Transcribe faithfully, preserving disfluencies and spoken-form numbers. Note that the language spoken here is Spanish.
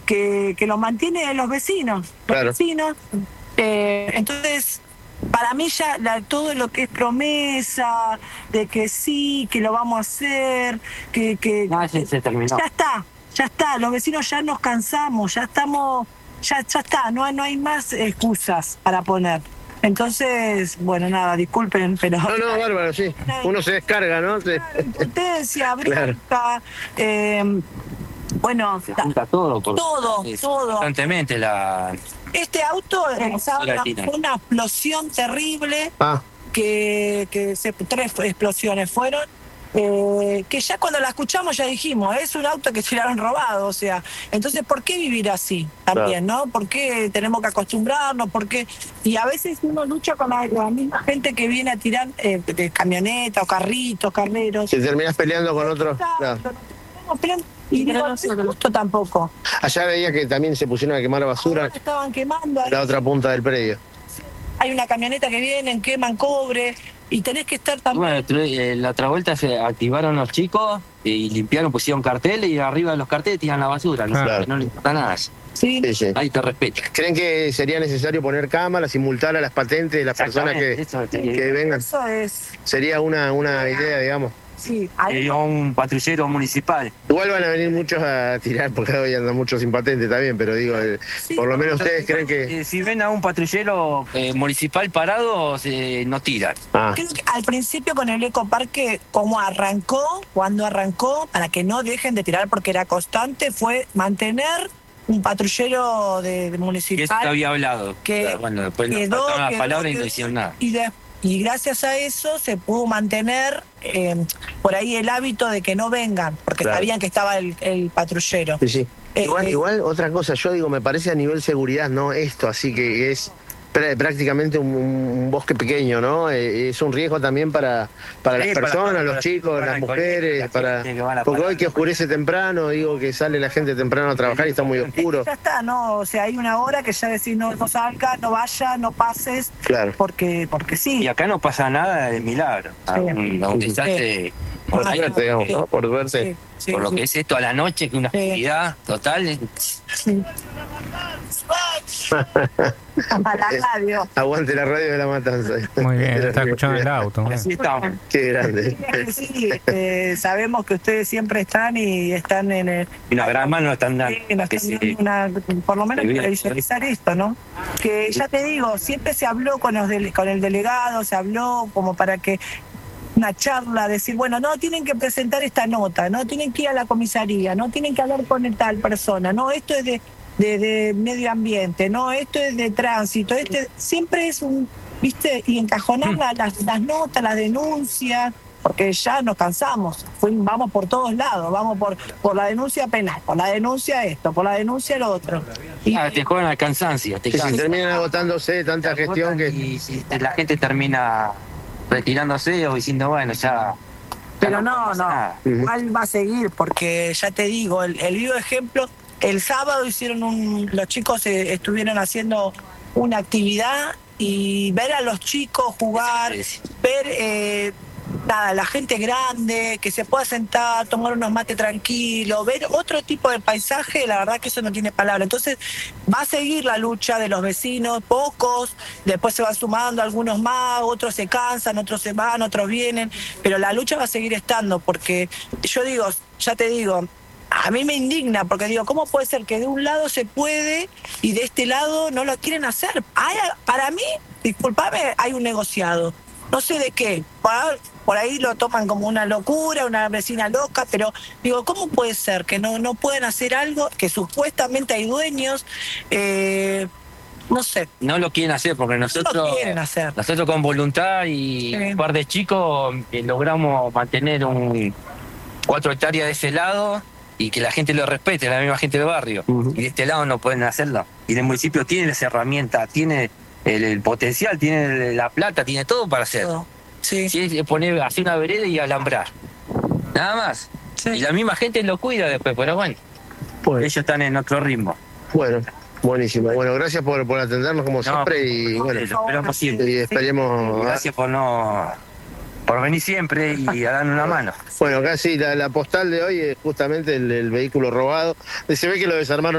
que, que lo mantiene los vecinos. Los Claro. vecinos. Eh, entonces, para mí ya la, todo lo que es promesa, de que sí, que lo vamos a hacer, que... que No, ese se terminó. Ya está, ya está. Los vecinos ya nos cansamos, ya estamos... Ya, ya está, no, no hay más excusas para poner. Entonces, bueno, nada, disculpen, pero... No, no, bárbaro, sí. Uno se descarga, ¿no? Sí. Impotencia, Claro. bronca, eh, bueno, Se junta todo. Por, todo, es todo. Constantemente la... Este auto eh, fue una, Latina. fue una explosión terrible, Ah, que, que se, tres explosiones fueron, eh, que ya cuando la escuchamos ya dijimos, es un auto que tiraron robado, o sea, entonces ¿por qué vivir así también, no? ¿Por qué tenemos que acostumbrarnos? ¿Por qué? Y a veces uno lucha con la, la misma gente que viene a tirar eh, de camionetas o carritos, carreros. si terminás peleando con otros. Claro. Exacto, no tenemos plan- y digo, no es justo tampoco. Allá veía que también se pusieron a quemar basura Ahora estaban quemando, en ahí la otra punta del predio. hay una camioneta que vienen, queman cobre, y tenés que estar también... Bueno, eh, la otra vuelta se activaron los chicos y limpiaron, pusieron carteles y arriba de los carteles tiran la basura. No, Claro. no le importa nada. Sí, Sí, sí. Ahí te respeto. ¿Creen que sería necesario poner cámaras y multar a las patentes de las personas que, Eso sería- que vengan? eso es... Sería una, una idea, digamos. Sí, ahí sería un patrullero municipal. Igual van a venir muchos a tirar, porque hoy andan muchos sin patente, está bien, pero digo, eh, Sí. por lo menos ustedes creen que... Eh, si ven a un patrullero eh, municipal parado, eh, no tiran. Ah, creo que al principio con el ecoparque, como arrancó, cuando arrancó, para que no dejen de tirar porque era constante, fue mantener un patrullero de, de Que eso municipal. te había hablado. que Pero bueno, después nos quedó, faltaron las quedó, palabras y no quedó, hicieron nada. Y, de- y gracias a eso se pudo mantener eh, por ahí el hábito de que no vengan, porque Claro. sabían que estaba el, el patrullero. sí, sí. Eh, Igual, eh, igual otra cosa, yo digo, me parece a nivel seguridad, ¿no? Esto, así que es prá- prácticamente un, un bosque pequeño, ¿no? Eh, es un riesgo también para, para Sí, las para- personas, para los los chicos, chicos, las para mujeres, la para... gente que va a la Porque parada. hoy que oscurece temprano, digo que sale la gente temprano a trabajar y está muy oscuro. Ya está, ¿no? O sea, hay una hora que ya decís, no, no salga, no vaya, no pases, Claro. porque, porque sí. Y acá no pasa nada de milagro. A un, a un desastre. Por Ah, suerte, digamos, ¿no? Por suerte. Sí, sí, Por lo sí. que es esto a la noche, que una Sí. actividad total. Sí. A la radio. Aguante la radio de La Matanza. Muy bien, está escuchando el auto. ¿no? Así estamos. Qué grande. Sí, eh, sabemos que ustedes siempre están y están en el... Y una gran mano están dando. Sí, nos que están se- dando una- por lo menos se vive. para visualizar esto, ¿no? Que ya te digo, siempre se habló con, los dele- con el delegado, se habló como para que una charla, decir, bueno, no, tienen que presentar esta nota, no tienen que ir a la comisaría, no tienen que hablar con tal persona, no, esto es de, de, de medio ambiente, no, esto es de tránsito, este siempre es un, viste, y encajonar la- las, las notas, las denuncias, porque ya nos cansamos, Fuimos- vamos por todos lados, vamos por, por la denuncia penal, por la denuncia esto, por la denuncia lo otro. Y- Ah, te juegan al cansancio. Te Sí, sí, cansan. terminan agotándose de tanta Te gestión agotan que... Y si la gente termina retirándose o diciendo, bueno, ya. Pero ya no, pasa no, nada. igual va a seguir, porque ya te digo, el, el vivo ejemplo, el sábado hicieron un, los chicos eh, estuvieron haciendo una actividad y ver a los chicos jugar, Sí. ver eh, nada, la gente grande, que se pueda sentar, tomar unos mates tranquilos, ver otro tipo de paisaje, la verdad que eso no tiene palabra. Entonces va a seguir la lucha de los vecinos, pocos, después se van sumando algunos más, otros se cansan, otros se van, otros vienen, pero la lucha va a seguir estando, porque yo digo, ya te digo, a mí me indigna, porque digo, ¿cómo puede ser que de un lado se puede y de este lado no lo quieren hacer? Hay- para mí, disculpame, hay un negociado. No sé de qué. Por, por ahí lo toman como una locura, una vecina loca, pero digo, ¿cómo puede ser que no, no pueden hacer algo que supuestamente hay dueños? Eh, no sé, No lo quieren hacer porque no nosotros. lo quieren hacer. Nosotros con voluntad y Sí. un par de chicos eh, logramos mantener un cuatro hectáreas de ese lado y que la gente lo respete, la misma gente del barrio. Ujú. Y de este lado no pueden hacerlo. Y el municipio tiene las herramientas, tiene el, el potencial, tiene la plata, tiene todo para hacer. Todo. Sí. Si es poner, hacer una vereda y alambrar. Nada más. Sí. Y la misma gente lo cuida después, pero bueno, Bueno, ellos están en otro ritmo. bueno, buenísimo. Bueno, gracias por, por atendernos como siempre y bueno, lo esperamos siempre. y esperemos... Gracias por no por venir siempre y a darnos una mano. Bueno, casi la, la postal de hoy es justamente el, el vehículo robado. Se ve que lo desarmaron